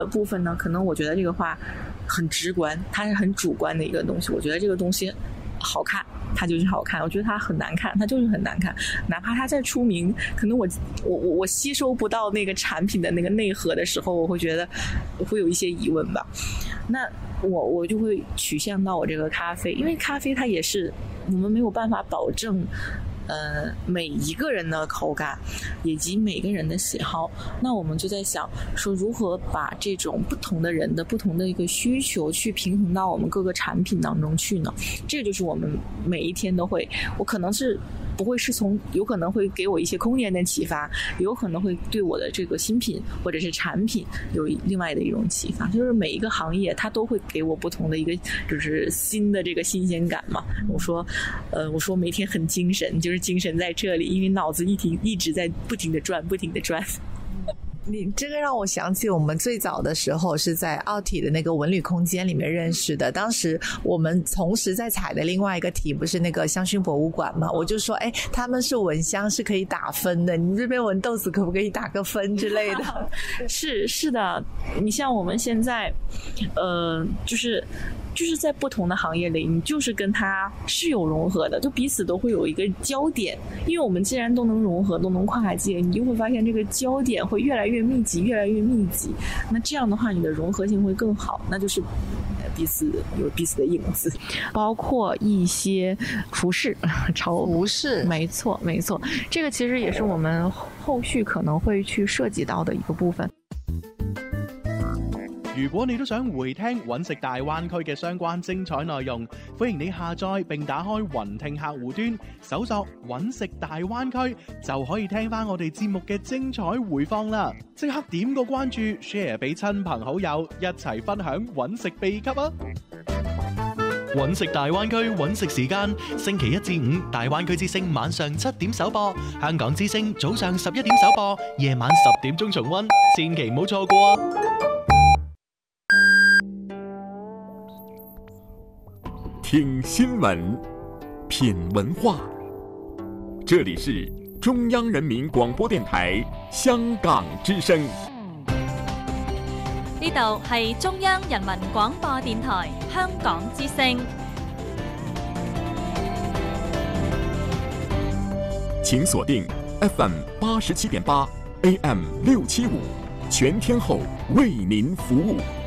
部分呢，可能我觉得这个画很直观，它是很主观的一个东西。我觉得这个东西好看，它就是好看；我觉得它很难看，它就是很难看。哪怕它再出名，可能我吸收不到那个产品的那个内核的时候，我会觉得我会有一些疑问吧。那我就会取向到我这个咖啡，因为咖啡它也是我们没有办法保证。每一个人的口感以及每个人的喜好，那我们就在想说如何把这种不同的人的不同的一个需求去平衡到我们各个产品当中去呢？这就是我们每一天都会，我可能是不会是从，有可能会给我一些空间的启发，有可能会对我的这个新品或者是产品有另外的一种启发。就是每一个行业它都会给我不同的一个就是新的这个新鲜感嘛。我说每天很精神，就是精神在这里，因为脑子一直在不停的转。 你这个让我想起我们最早的时候是在奥体的那个文旅空间里面认识的。当时我们同时在采的另外一个题不是那个香薰博物馆嘛，我就说他们是闻香是可以打分的，你这边闻豆子可不可以打个分之类的。 是的，你像我们现在就是在不同的行业里，你就是跟它是有融合的，就彼此都会有一个焦点。因为我们既然都能融合，都能跨界，你就会发现这个焦点会越来越密集。那这样的话，你的融合性会更好，那就是彼此有彼此的影子。包括一些服饰，没错，这个其实也是我们后續可能會去涉及到的一個部分。 如果你都想回聽揾食大灣區嘅相關精彩內容，歡迎你下載並打開雲聽客戶端，搜索揾食大灣區，就可以聽翻我哋節目嘅精彩回放啦！即刻點個關注 ，share 俾親朋好友，一齊分享揾食秘笈啊！揾食大灣區揾食時間，星期一至五大灣區之聲晚上7點首播，香港之聲早上11點首播，夜晚10點鐘重溫，千祈唔好錯過啊！ 听新闻，品文化，这里是中央人民广播電台香港之聲。 呢度係中央人民廣播電台香港之聲。 請鎖定 FM 87.8 AM 675，全天候為您服務。